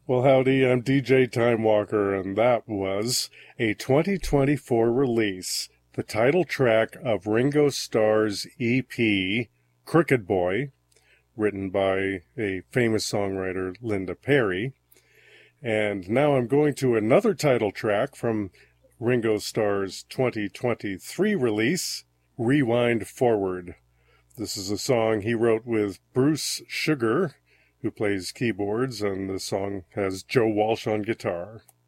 Well, howdy, I'm DJ Time Walker, and that was a 2024 release, the title track of Ringo Starr's EP, Crooked Boy, written by a famous songwriter, Linda Perry. And now I'm going to another title track from Ringo Starr's 2023 release, Rewind Forward. This is a song he wrote with Bruce Sugar, who plays keyboards, and the song has Joe Walsh on guitar.